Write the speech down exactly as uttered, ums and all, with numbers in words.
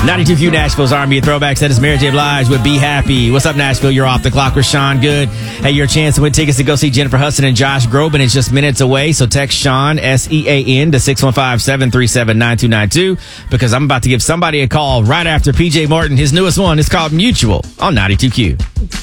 ninety-two Q Nashville's Army of Throwbacks. That is Mary J. Blige with Be Happy. What's up, Nashville? You're off the clock with Sean Good. Hey, your chance to win tickets to go see Jennifer Hudson and Josh Groban is just minutes away. So text Sean, S E A N, to six one five, seven three seven, nine two nine two because I'm about to give somebody a call right after P J Morton. His newest one is called Mutual on ninety-two Q.